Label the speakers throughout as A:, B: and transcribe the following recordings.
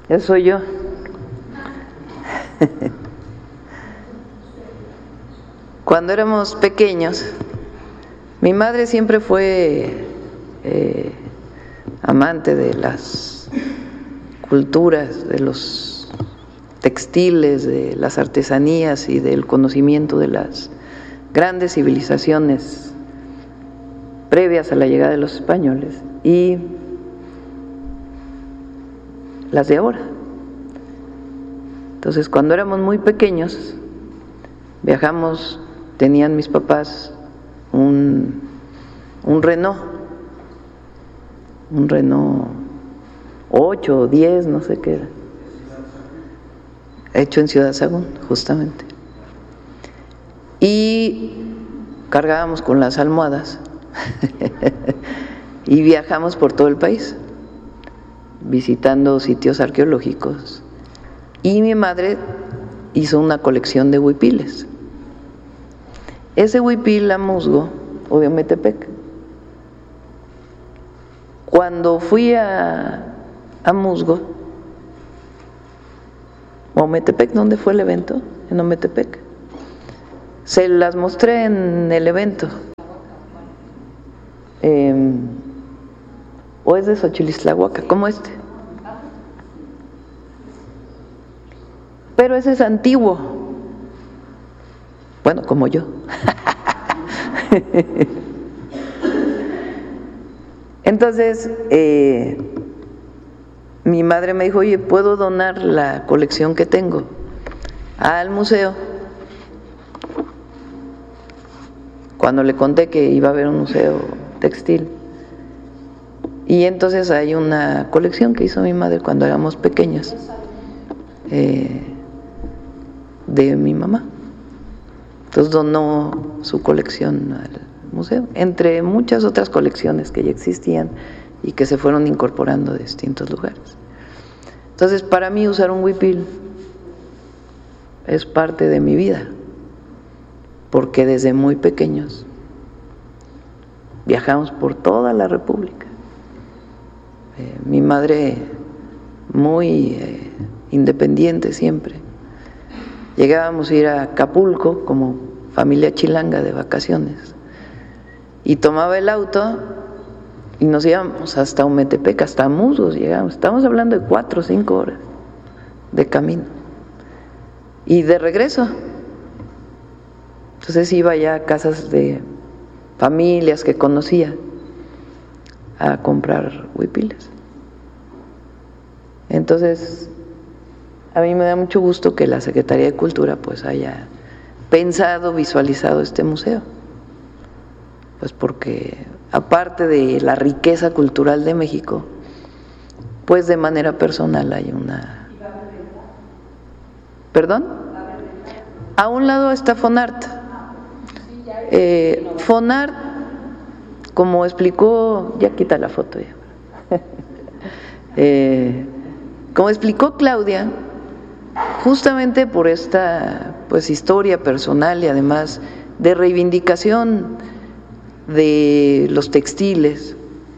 A: Ya soy yo. Cuando éramos pequeños, mi madre siempre fue amante de las culturas, de los textiles, de las artesanías y del conocimiento de las grandes civilizaciones previas a la llegada de los españoles y las de ahora. Entonces, cuando éramos muy pequeños, viajamos, tenían mis papás un Renault 8 o 10, no sé qué era, hecho en Ciudad Sagún, justamente. Y cargábamos con las almohadas y viajamos por todo el país, visitando sitios arqueológicos. Y mi madre hizo una colección de huipiles. Ese huipil a musgo o de Ometepec. Cuando fui a musgo, o Ometepec, ¿dónde fue el evento? En Ometepec. Se las mostré en el evento. O es de Xochilistlahuaca, como este. Pero ese es antiguo. Bueno, como yo. Entonces, mi madre me dijo, oye, ¿puedo donar la colección que tengo al museo? Cuando le conté que iba a haber un museo textil. Y entonces hay una colección que hizo mi madre cuando éramos pequeños, de mi mamá. Entonces donó su colección al museo, entre muchas otras colecciones que ya existían y que se fueron incorporando de distintos lugares. Entonces, para mí usar un huipil es parte de mi vida, porque desde muy pequeños viajamos por toda la República. Mi madre muy independiente siempre. Llegábamos a ir a Acapulco como familia chilanga de vacaciones y tomaba el auto y nos íbamos hasta Ometepec, hasta Musgos llegábamos. Estamos hablando de 4 o 5 horas de camino y de regreso. Entonces iba ya a casas de familias que conocía a comprar huipiles. Entonces, a mí me da mucho gusto que la Secretaría de Cultura pues haya pensado, visualizado este museo, pues porque aparte de la riqueza cultural de México, pues de manera personal hay una... ¿Perdón? A un lado está Fonart. Fonart, como explicó, ya quita la foto ya. Como explicó Claudia, justamente por esta pues historia personal y además de reivindicación de los textiles,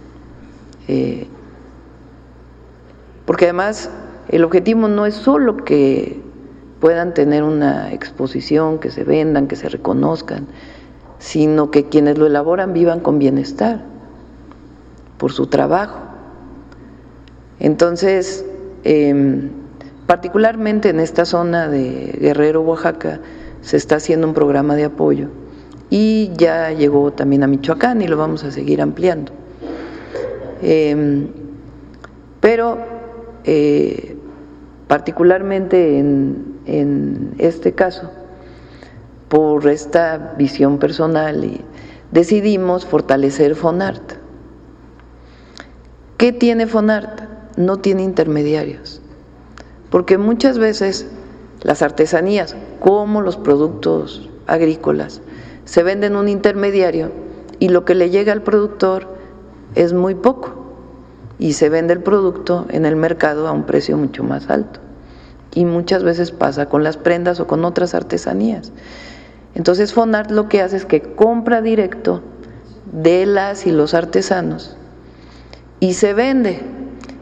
A: porque además el objetivo no es solo que puedan tener una exposición, que se vendan, que se reconozcan, sino que quienes lo elaboran vivan con bienestar por su trabajo. Entonces, particularmente en esta zona de Guerrero, Oaxaca, se está haciendo un programa de apoyo y ya llegó también a Michoacán y lo vamos a seguir ampliando. Pero particularmente en este caso, por esta visión personal, decidimos fortalecer Fonart. ¿Qué tiene Fonart? No tiene intermediarios, porque muchas veces las artesanías, como los productos agrícolas, se venden un intermediario y lo que le llega al productor es muy poco y se vende el producto en el mercado a un precio mucho más alto. Y muchas veces pasa con las prendas o con otras artesanías. Entonces Fonart lo que hace es que compra directo de las y los artesanos y se vende.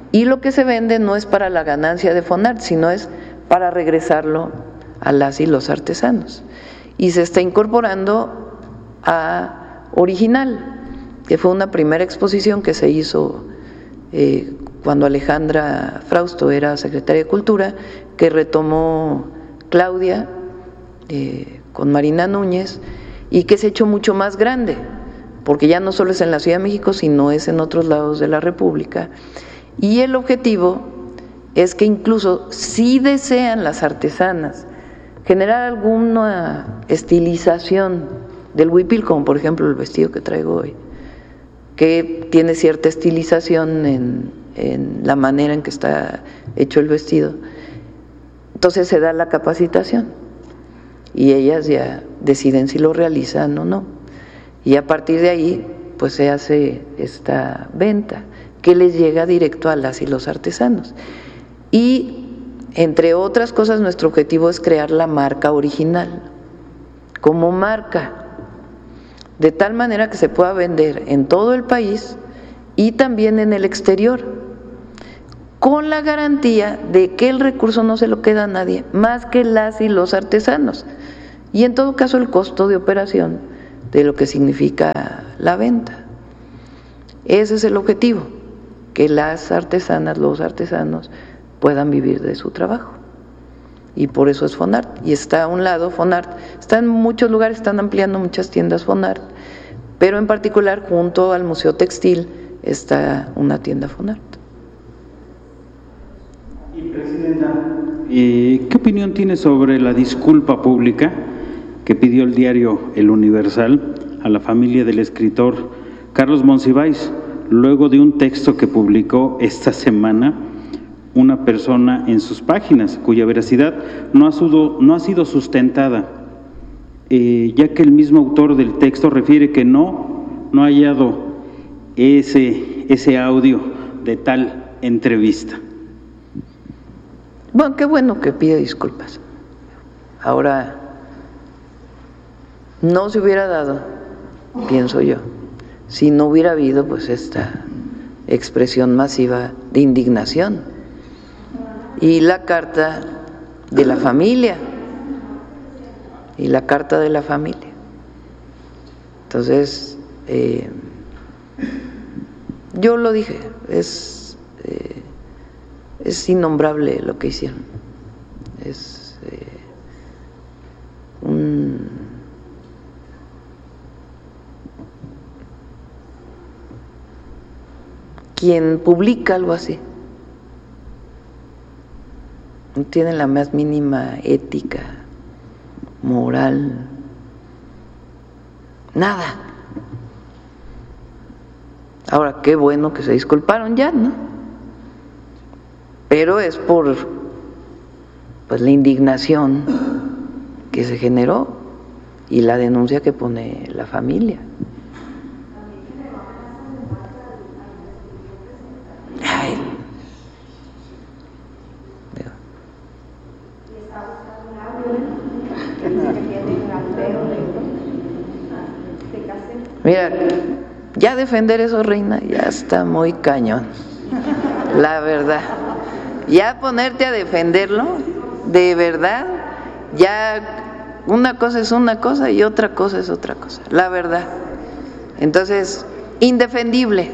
A: y lo que se vende no es para la ganancia de Fonart, sino es para regresarlo a las y los artesanos. Y se está incorporando a Original, que fue una primera exposición que se hizo cuando Alejandra Frausto era secretaria de Cultura, que retomó Claudia con Marina Núñez, y que se ha hecho mucho más grande, porque ya no solo es en la Ciudad de México, sino es en otros lados de la República. Y el objetivo es que incluso si desean las artesanas generar alguna estilización del huipil, como por ejemplo el vestido que traigo hoy, que tiene cierta estilización en la manera en que está hecho el vestido, entonces se da la capacitación y ellas ya deciden si lo realizan o no, y a partir de ahí pues se hace esta venta que les llega directo a las y los artesanos. Y entre otras cosas, nuestro objetivo es crear la marca Original como marca, de tal manera que se pueda vender en todo el país y también en el exterior, con la garantía de que el recurso no se lo queda a nadie más que las y los artesanos, y en todo caso el costo de operación de lo que significa la venta. Ese es el objetivo, que las artesanas, los artesanos puedan vivir de su trabajo, y por eso es Fonart. Y está a un lado Fonart, está en muchos lugares, están ampliando muchas tiendas Fonart, pero en particular junto al Museo Textil está una tienda Fonart.
B: Y Presidenta, ¿qué opinión tiene sobre la disculpa pública que pidió el diario El Universal a la familia del escritor Carlos Monsiváis, luego de un texto que publicó esta semana una persona en sus páginas, cuya veracidad no ha sido sustentada, ya que el mismo autor del texto refiere que no ha hallado ese audio de tal entrevista?
A: Bueno, qué bueno que pide disculpas. Ahora, no se hubiera dado, pienso yo, si no hubiera habido pues esta expresión masiva de indignación y la carta de la familia, Entonces, yo lo dije, es innombrable lo que hicieron, es quien publica algo así no tiene la más mínima ética, moral, nada. Ahora, qué bueno que se disculparon ya, ¿no? Pero es por pues la indignación que se generó y la denuncia que pone la familia. Ay. Mira, ya defender eso, reina, ya está muy cañón, la verdad. Ya ponerte a defenderlo, de verdad, ya una cosa es una cosa y otra cosa es otra cosa, la verdad. Entonces, indefendible,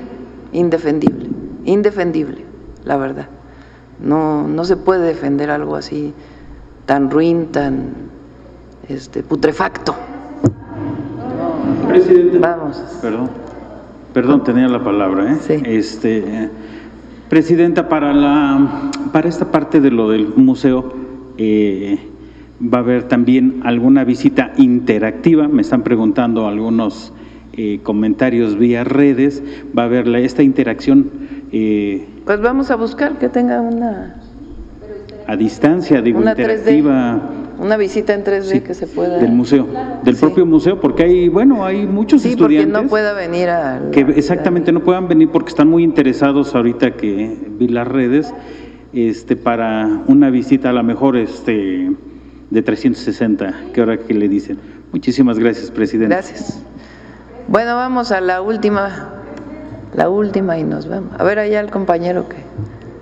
A: la verdad. No se puede defender algo así tan ruin, tan putrefacto.
B: Presidente,
A: vamos.
B: Perdón, tenía la palabra, ¿eh?
A: Sí.
B: Presidenta, para esta parte de lo del museo, va a haber también alguna visita interactiva. Me están preguntando algunos comentarios vía redes. Va a haber esta interacción.
A: Pues vamos a buscar que tenga una
B: a distancia, digo,
A: una
B: interactiva.
A: 3D. Una visita en 3D, sí, que se pueda…
B: Del museo, del propio museo, porque hay muchos estudiantes…
A: Sí, porque no pueda venir
B: que exactamente no puedan venir porque están muy interesados ahorita que vi las redes, para una visita a lo mejor de 360, que ahora que le dicen. Muchísimas gracias, Presidente.
A: Gracias. Bueno, vamos a la última y nos vemos. A ver allá el compañero que…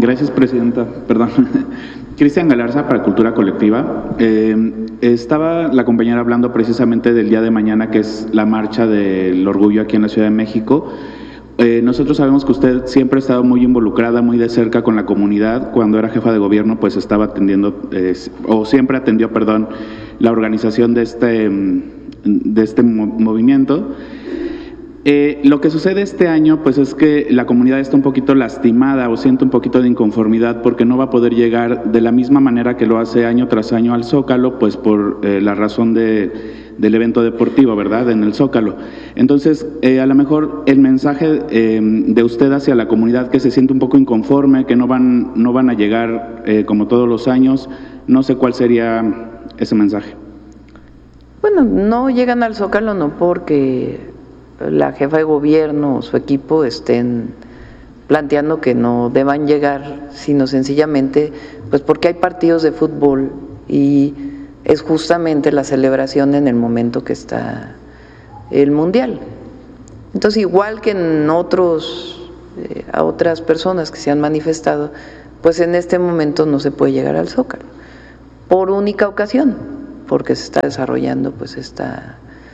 C: Gracias, Presidenta. Perdón. Cristian Galarza, para Cultura Colectiva. Estaba la compañera hablando precisamente del día de mañana, que es la marcha del orgullo aquí en la Ciudad de México. Nosotros sabemos que usted siempre ha estado muy involucrada, muy de cerca con la comunidad. Cuando era jefa de gobierno, pues estaba atendiendo, o siempre atendió, perdón, la organización de este movimiento. Lo que sucede este año, pues es que la comunidad está un poquito lastimada o siente un poquito de inconformidad porque no va a poder llegar de la misma manera que lo hace año tras año al Zócalo, pues por la razón del evento deportivo, ¿verdad?, en el Zócalo. Entonces, a lo mejor el mensaje de usted hacia la comunidad, que se siente un poco inconforme, que no van a llegar como todos los años, no sé cuál sería ese mensaje.
A: Bueno, no llegan al Zócalo no porque la jefa de gobierno o su equipo estén planteando que no deban llegar, sino sencillamente pues porque hay partidos de fútbol y es justamente la celebración en el momento que está el Mundial. Entonces, igual que en a otras personas que se han manifestado, pues en este momento no se puede llegar al Zócalo, por única ocasión, porque se está desarrollando pues esta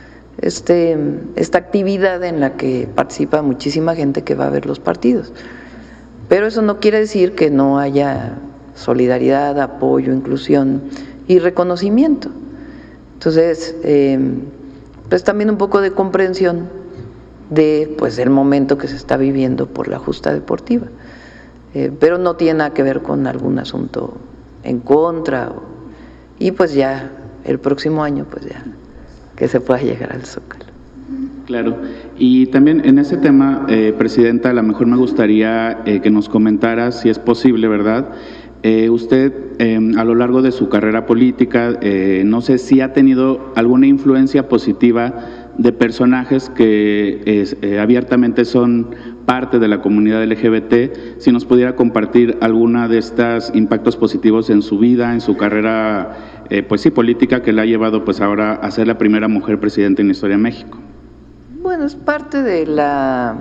A: actividad en la que participa muchísima gente que va a ver los partidos. Pero eso no quiere decir que no haya solidaridad, apoyo, inclusión y reconocimiento. Entonces, pues también un poco de comprensión del momento que se está viviendo por la justa deportiva. Pero no tiene nada que ver con algún asunto en contra. Y pues ya el próximo año, pues ya que se pueda llegar al Zócalo.
C: Claro, y también en ese tema, Presidenta, a lo mejor me gustaría que nos comentara, si es posible, ¿verdad? Usted, a lo largo de su carrera política, no sé si ha tenido alguna influencia positiva de personajes que abiertamente son parte de la comunidad LGBT, si nos pudiera compartir alguna de estos impactos positivos en su vida, en su carrera pues sí, política, que la ha llevado pues ahora a ser la primera mujer presidenta en la historia de México.
A: Bueno, es parte de la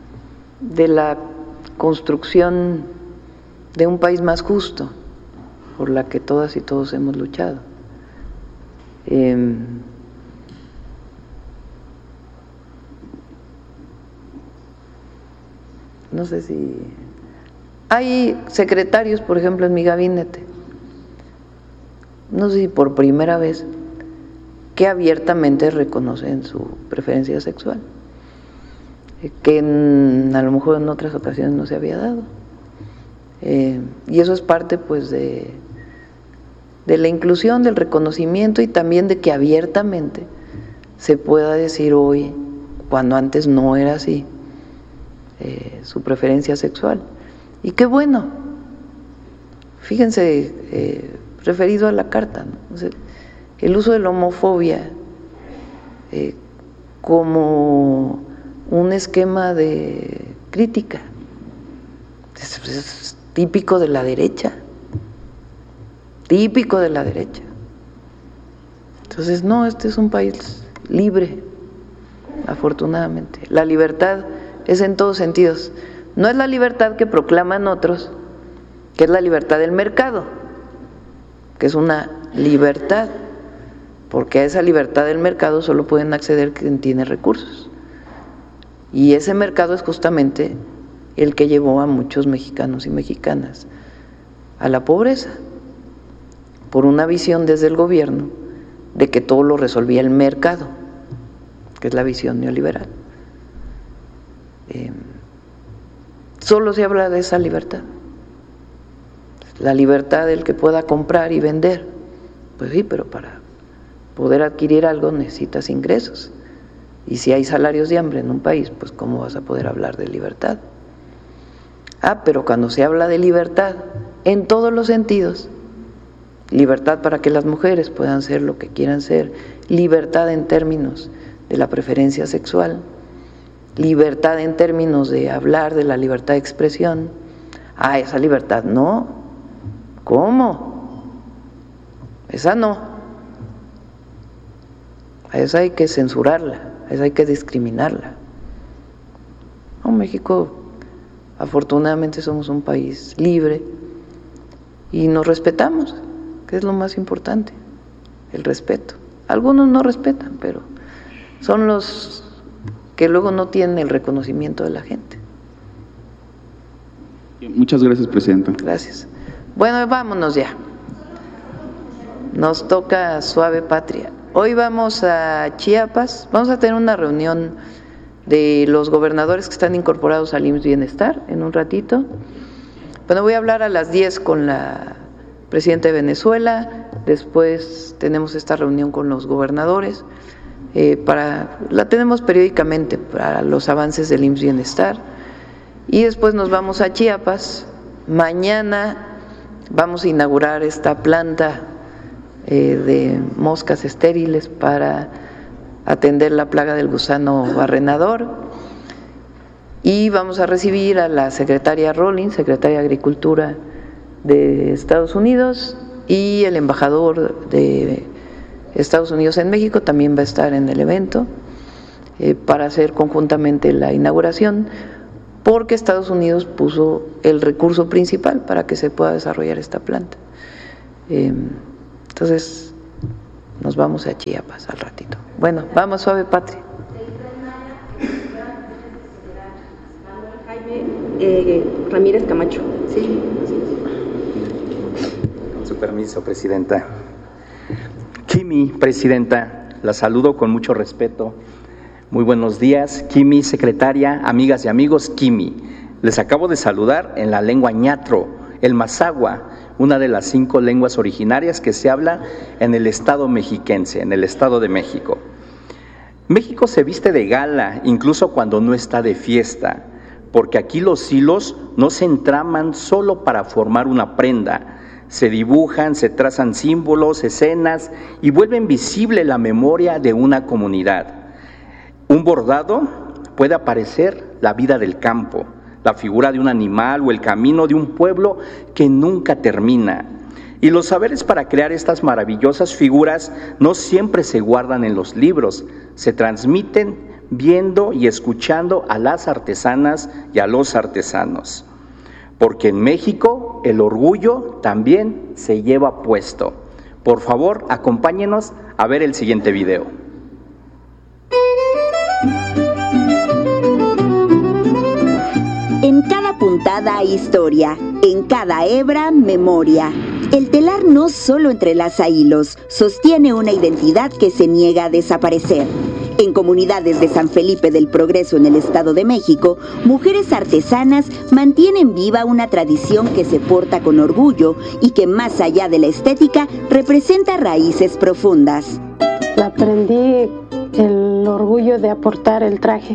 A: construcción de un país más justo, por la que todas y todos hemos luchado. No sé si hay secretarios, por ejemplo, en mi gabinete, no sé si por primera vez, que abiertamente reconocen su preferencia sexual, que a lo mejor en otras ocasiones no se había dado. Y eso es parte pues de la inclusión, del reconocimiento y también de que abiertamente se pueda decir hoy, cuando antes no era así, su preferencia sexual. Y qué bueno, fíjense, referido a la carta, ¿no? O sea, el uso de la homofobia como un esquema de crítica es típico de la derecha, típico de la derecha. Entonces, no, este es un país libre, afortunadamente. La libertad es en todos sentidos. No es la libertad que proclaman otros, que es la libertad del mercado, que es una libertad, porque a esa libertad del mercado solo pueden acceder quien tiene recursos. Y ese mercado es justamente el que llevó a muchos mexicanos y mexicanas a la pobreza, por una visión desde el gobierno de que todo lo resolvía el mercado, que es la visión neoliberal. Solo se habla de esa libertad, la libertad del que pueda comprar y vender. Pues sí, pero para poder adquirir algo necesitas ingresos, y si hay salarios de hambre en un país, pues ¿cómo vas a poder hablar de libertad? Pero cuando se habla de libertad en todos los sentidos, libertad para que las mujeres puedan ser lo que quieran ser, libertad en términos de la preferencia sexual, libertad en términos de hablar de la libertad de expresión, esa libertad no. ¿Cómo? Esa no. A esa hay que censurarla, a esa hay que discriminarla. No, México Afortunadamente somos un país libre y nos respetamos, que es lo más importante, el respeto. Algunos no respetan, pero son los que luego no tienen el reconocimiento de la gente.
C: Muchas gracias, Presidenta.
A: Gracias. Bueno, vámonos ya. Nos toca Suave Patria. Hoy vamos a Chiapas, vamos a tener una reunión de los gobernadores que están incorporados al IMSS Bienestar en un ratito. Bueno, voy a hablar a las 10 con la presidenta de Venezuela, después tenemos esta reunión con los gobernadores, la tenemos periódicamente para los avances del IMSS Bienestar, y después nos vamos a Chiapas. Mañana vamos a inaugurar esta planta de moscas estériles para atender la plaga del gusano barrenador, y vamos a recibir a la secretaria Rawlings, secretaria de Agricultura de Estados Unidos, y el embajador de Estados Unidos en México también va a estar en el evento para hacer conjuntamente la inauguración, porque Estados Unidos puso el recurso principal para que se pueda desarrollar esta planta. Entonces nos vamos a Chiapas al ratito. Bueno, vamos, Suave Patria.
D: Jaime Ramírez Camacho. Sí.
E: Con su permiso, Presidenta. Kimi, Presidenta, la saludo con mucho respeto. Muy buenos días. Kimi, Secretaria, amigas y amigos, Kimi. Les acabo de saludar en la lengua ñatro, el mazahua, una de las 5 lenguas originarias que se habla en el estado mexiquense, en el Estado de México. México se viste de gala, incluso cuando no está de fiesta, porque aquí los hilos no se entraman solo para formar una prenda, se dibujan, se trazan símbolos, escenas y vuelven visible la memoria de una comunidad. Un bordado puede aparecer la vida del campo, la figura de un animal o el camino de un pueblo que nunca termina. Y los saberes para crear estas maravillosas figuras no siempre se guardan en los libros, se transmiten viendo y escuchando a las artesanas y a los artesanos. Porque en México el orgullo también se lleva puesto. Por favor, acompáñenos a ver el siguiente video.
F: En cada puntada hay historia, en cada hebra memoria. El telar no solo entrelaza hilos, sostiene una identidad que se niega a desaparecer. En comunidades de San Felipe del Progreso en el Estado de México, mujeres artesanas mantienen viva una tradición que se porta con orgullo y que más allá de la estética representa raíces profundas.
G: Aprendí el orgullo de aportar el traje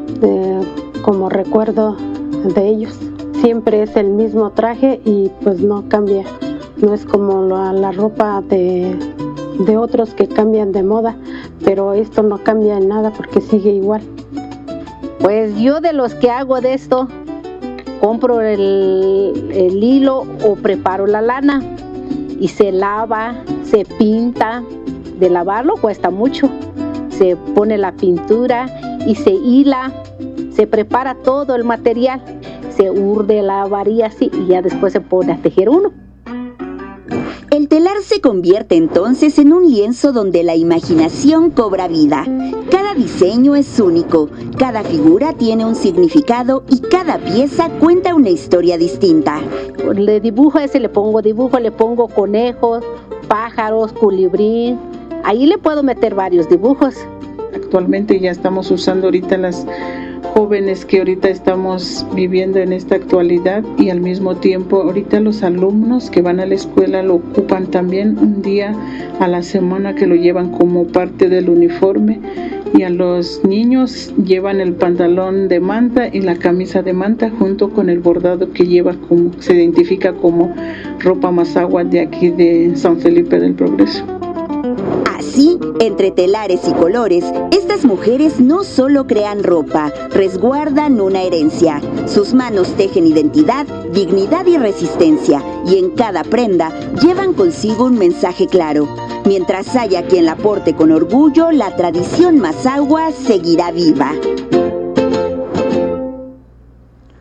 G: como recuerdo de ellos. Siempre es el mismo traje y pues no cambia. No es como la ropa de otros que cambian de moda, pero esto no cambia en nada porque sigue igual.
H: Pues yo de los que hago de esto, compro el hilo o preparo la lana y se lava, se pinta. De lavarlo cuesta mucho. Se pone la pintura y se hila, se prepara todo el material, se urde la varilla así y ya después se pone a tejer uno.
F: El telar se convierte entonces en un lienzo donde la imaginación cobra vida. Cada diseño es único, cada figura tiene un significado y cada pieza cuenta una historia distinta.
H: Le dibujo ese, le pongo conejos, pájaros, colibrí. Ahí le puedo meter varios dibujos.
I: Actualmente ya estamos usando ahorita las jóvenes que ahorita estamos viviendo en esta actualidad, y al mismo tiempo ahorita los alumnos que van a la escuela lo ocupan también un día a la semana, que lo llevan como parte del uniforme, y a los niños llevan el pantalón de manta y la camisa de manta junto con el bordado que lleva, como se identifica como ropa mazahua de aquí de San Felipe del Progreso.
F: Así, entre telares y colores, estas mujeres no solo crean ropa, resguardan una herencia. Sus manos tejen identidad, dignidad y resistencia, y en cada prenda llevan consigo un mensaje claro. Mientras haya quien la porte con orgullo, la tradición mazahua seguirá viva.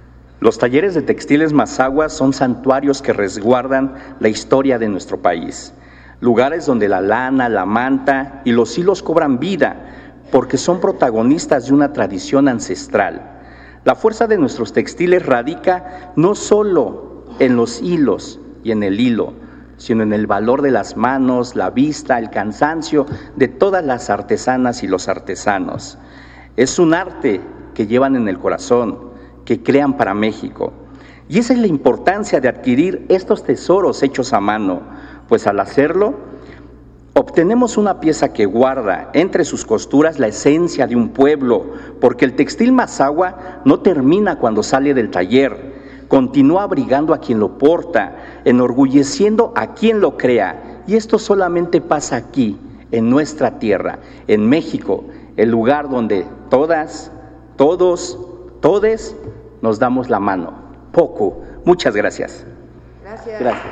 E: Los talleres de textiles Mazahua son santuarios que resguardan la historia de nuestro país. Lugares donde la lana, la manta y los hilos cobran vida porque son protagonistas de una tradición ancestral. La fuerza de nuestros textiles radica no solo en los hilos y en el hilo, sino en el valor de las manos, la vista, el cansancio de todas las artesanas y los artesanos. Es un arte que llevan en el corazón, que crean para México. Y esa es la importancia de adquirir estos tesoros hechos a mano, pues al hacerlo, obtenemos una pieza que guarda entre sus costuras la esencia de un pueblo, porque el textil Mazahua no termina cuando sale del taller, continúa abrigando a quien lo porta, enorgulleciendo a quien lo crea, y esto solamente pasa aquí, en nuestra tierra, en México, el lugar donde todas, todos, todes nos damos la mano. Poco. Muchas gracias.
A: Gracias.
E: Gracias.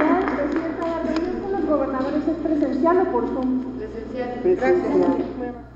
J: ¿Los gobernadores es presencial o por Zoom?
A: Presencial.